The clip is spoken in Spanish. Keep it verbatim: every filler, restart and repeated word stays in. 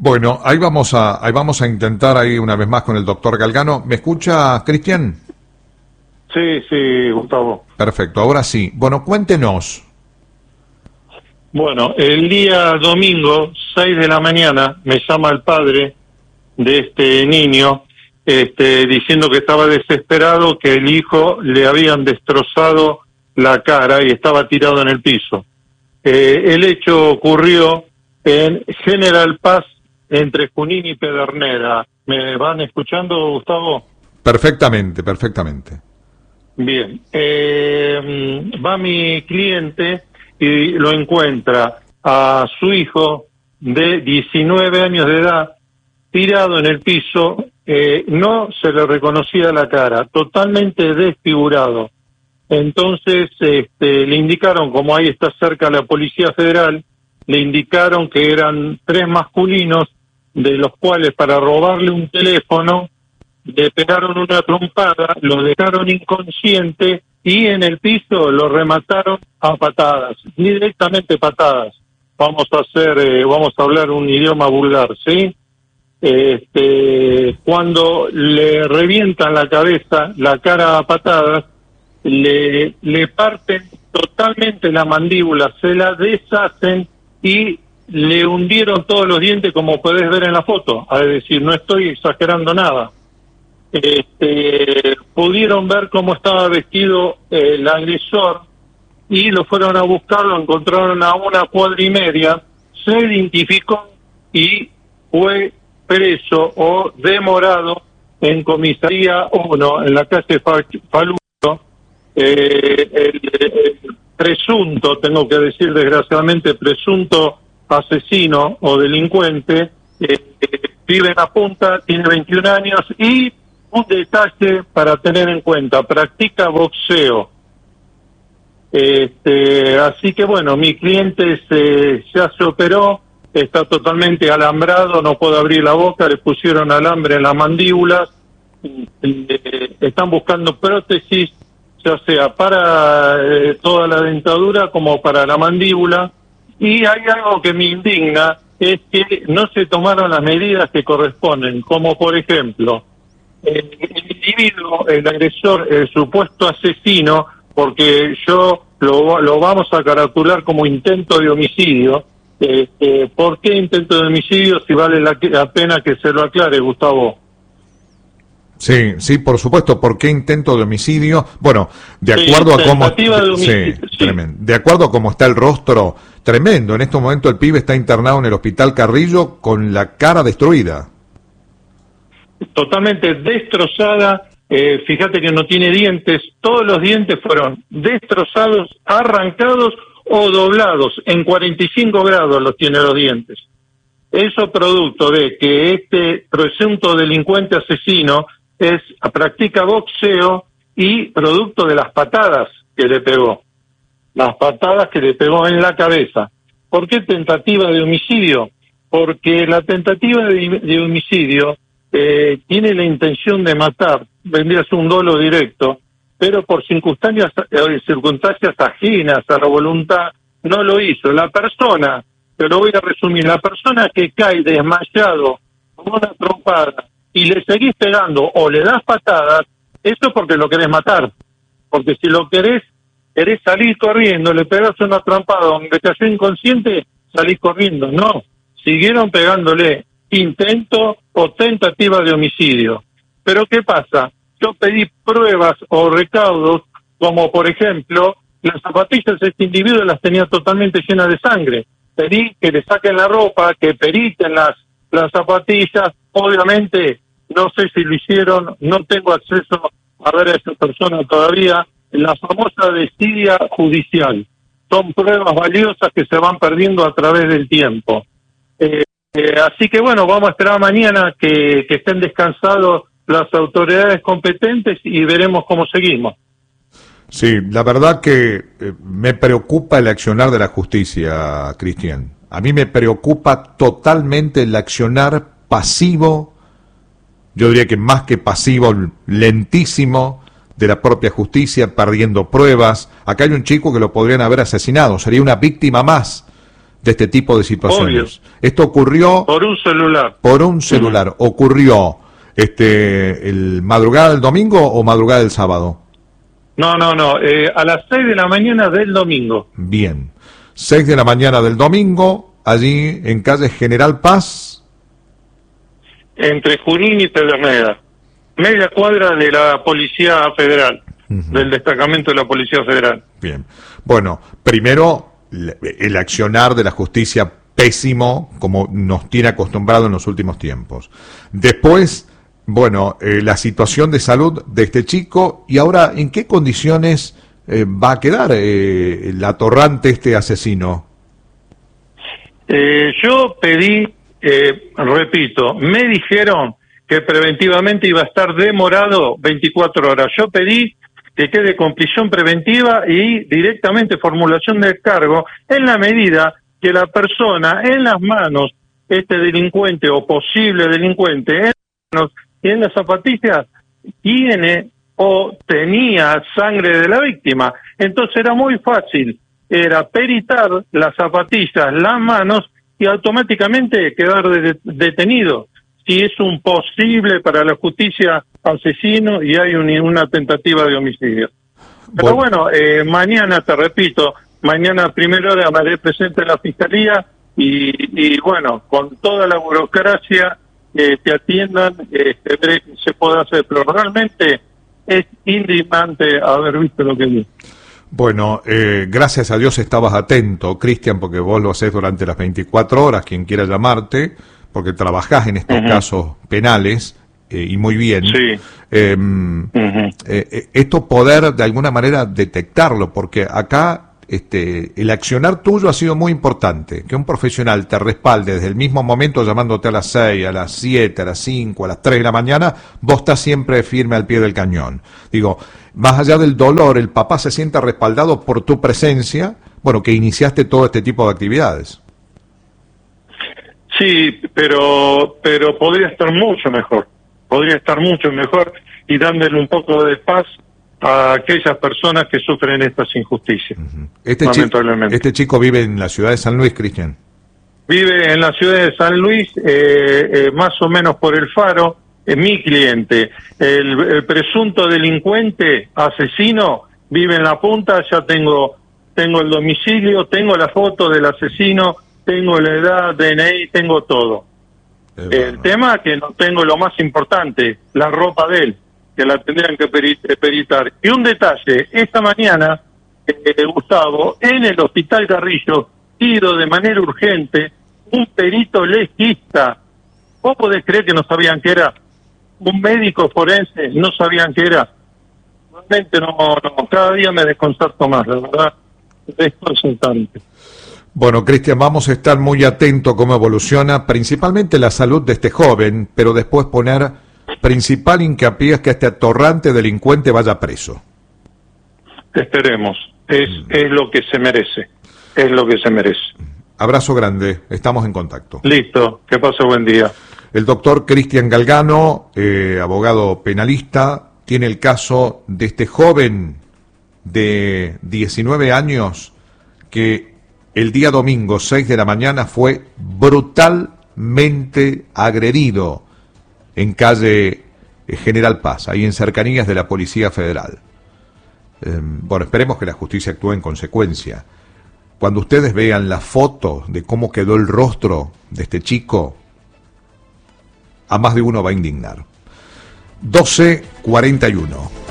Bueno, ahí vamos a, ahí vamos a intentar ahí una vez más con el doctor Galgano. ¿Me escucha, Cristian? Sí, sí, Gustavo. Perfecto, ahora sí. Bueno, cuéntenos. Bueno, el día domingo, seis de la mañana, me llama el padre de este niño, este, diciendo que estaba desesperado, que el hijo le habían destrozado la cara y estaba tirado en el piso. Eh, el hecho ocurrió en General Paz, entre Junín y Pedernera. ¿Me van escuchando, Gustavo? Perfectamente, perfectamente. Bien. Eh, va mi cliente y lo encuentra a su hijo de diecinueve años de edad tirado en el piso, eh, no se le reconocía la cara, totalmente desfigurado. Entonces este, le indicaron, como ahí está cerca la Policía Federal, le indicaron que eran tres masculinos, de los cuales para robarle un teléfono le pegaron una trompada, lo dejaron inconsciente y en el piso lo remataron a patadas, directamente patadas. Vamos a hacer, eh, vamos a hablar un idioma vulgar, ¿sí? Este, cuando le revientan la cabeza, la cara a patadas, le, le parten totalmente la mandíbula, se la deshacen y le hundieron todos los dientes, como podés ver en la foto. Es decir, no estoy exagerando nada. Este, pudieron ver cómo estaba vestido el agresor y lo fueron a buscar, lo encontraron a una cuadra y media, se identificó y fue preso o demorado en comisaría uno, en la calle Falucho. Eh, el, el presunto, tengo que decir desgraciadamente, presunto asesino o delincuente, eh, vive en la Punta, tiene veintiún años y un detalle para tener en cuenta, practica boxeo. Este, así que bueno, mi cliente se, ya se operó, está totalmente alambrado, no puede abrir la boca, le pusieron alambre en las mandíbulas, eh, están buscando prótesis, ya sea para eh, toda la dentadura como para la mandíbula, y hay algo que me indigna, es que no se tomaron las medidas que corresponden, como por ejemplo, el, el individuo, el agresor, el supuesto asesino, porque yo lo, lo vamos a caratular como intento de homicidio. Eh, eh, ¿Por qué intento de homicidio? Si vale la, la pena que se lo aclare, Gustavo. Sí, sí, por supuesto. ¿Por qué intento de homicidio? Bueno, de sí, acuerdo a cómo, de, homicidio, sí, sí. Tremendo. De acuerdo a cómo está el rostro, tremendo. En este momento el pibe está internado en el Hospital Carrillo con la cara destruida. Totalmente destrozada. Eh, fíjate que no tiene dientes. Todos los dientes fueron destrozados, arrancados o doblados. En cuarenta y cinco grados los tiene los dientes. Eso producto de que este presunto delincuente asesino es practica boxeo y producto de las patadas que le pegó. Las patadas que le pegó en la cabeza. ¿Por qué tentativa de homicidio? Porque la tentativa de, de homicidio eh, tiene la intención de matar, vendría a ser un dolo directo, pero por circunstancias, eh, circunstancias ajenas a la voluntad no lo hizo. La persona, te lo voy a resumir, la persona que cae desmayado con una trompada y le seguís pegando o le das patadas, eso porque lo querés matar. Porque si lo querés, querés salir corriendo, le pegás una trompada donde cayó inconsciente, salís corriendo. No, siguieron pegándole intento o tentativa de homicidio. Pero ¿qué pasa? Yo pedí pruebas o recaudos, como por ejemplo, las zapatillas de este individuo las tenía totalmente llenas de sangre. Pedí que le saquen la ropa, que periten las, las zapatillas. Obviamente, no sé si lo hicieron, no tengo acceso a ver a esa persona todavía. La famosa desidia judicial. Son pruebas valiosas que se van perdiendo a través del tiempo. Eh, eh, así que bueno, vamos a esperar mañana que, que estén descansados las autoridades competentes y veremos cómo seguimos. Sí, la verdad que eh, me preocupa el accionar de la justicia, Cristian. A mí me preocupa totalmente el accionar pasivo, yo diría que más que pasivo, lentísimo, de la propia justicia, perdiendo pruebas. Acá hay un chico que lo podrían haber asesinado, sería una víctima más de este tipo de situaciones. Obvio. Esto ocurrió... Por un celular. Por un celular. Uh-huh. ¿Ocurrió este el madrugada del domingo o madrugada del sábado? No, no, no. Eh, a las seis de la mañana del domingo. Bien. seis de la mañana del domingo, allí en calle General Paz. Entre Junín y Pedernera. Media cuadra de la Policía Federal. Uh-huh. Del destacamento de la Policía Federal. Bien. Bueno, primero... el accionar de la justicia pésimo, como nos tiene acostumbrado en los últimos tiempos. Después, bueno, eh, la situación de salud de este chico, y ahora, ¿en qué condiciones eh, va a quedar eh, el atorrante este asesino? Eh, yo pedí, eh, repito, me dijeron que preventivamente iba a estar demorado veinticuatro horas. Yo pedí que quede con prisión preventiva y directamente formulación del cargo en la medida que la persona en las manos, este delincuente o posible delincuente, en las manos y en las zapatillas, tiene o tenía sangre de la víctima. Entonces era muy fácil, era peritar las zapatillas, las manos y automáticamente quedar de- detenido. Si es un posible para la justicia asesino y hay un, una tentativa de homicidio. Pero bueno, eh, mañana, te repito, mañana a primera hora me haré presente en la fiscalía y, y bueno, con toda la burocracia eh, te atiendan, eh, veré qué se puede hacer, pero realmente es indignante haber visto lo que vi. Bueno, eh, gracias a Dios estabas atento, Cristian, porque vos lo hacés durante las veinticuatro horas, quien quiera llamarte, porque trabajás en estos uh-huh. casos penales, eh, y muy bien. Sí. Eh, uh-huh. eh, esto poder de alguna manera detectarlo, porque acá este, el accionar tuyo ha sido muy importante, que un profesional te respalde desde el mismo momento llamándote a las seis, a las siete, a las cinco, a las tres de la mañana, vos estás siempre firme al pie del cañón. Digo, más allá del dolor, el papá se sienta respaldado por tu presencia, bueno, que iniciaste todo este tipo de actividades. Sí, pero pero podría estar mucho mejor, podría estar mucho mejor y dándole un poco de paz a aquellas personas que sufren estas injusticias. Uh-huh. Este, chi- este chico vive en la ciudad de San Luis, Cristian. Vive en la ciudad de San Luis, eh, eh, más o menos por el Faro, es mi cliente. El, el presunto delincuente, asesino, vive en la punta, ya tengo, tengo el domicilio, tengo la foto del asesino, tengo la edad, D N I, tengo todo. Eh, bueno. El tema es que no tengo lo más importante, la ropa de él, que la tendrían que peritar. Y un detalle, esta mañana, eh, Gustavo, en el Hospital Carrillo, ido de manera urgente un perito legista. ¿Vos podés creer que no sabían qué era? Un médico forense, no sabían qué era. Realmente no, no, cada día me desconcerto más, la verdad, es desconcertante. Bueno, Cristian, vamos a estar muy atentos cómo evoluciona, principalmente la salud de este joven, pero después poner principal hincapié es que este atorrante delincuente vaya preso. Esperemos, es, mm. es lo que se merece, es lo que se merece. Abrazo grande, estamos en contacto. Listo, que pase buen día. El doctor Cristian Galgano, eh, abogado penalista, tiene el caso de este joven de diecinueve años que el día domingo, seis de la mañana, fue brutalmente agredido en calle General Paz, ahí en cercanías de la Policía Federal. Eh, bueno, esperemos que la justicia actúe en consecuencia. Cuando ustedes vean la foto de cómo quedó el rostro de este chico, a más de uno va a indignar. doce cuarenta y uno.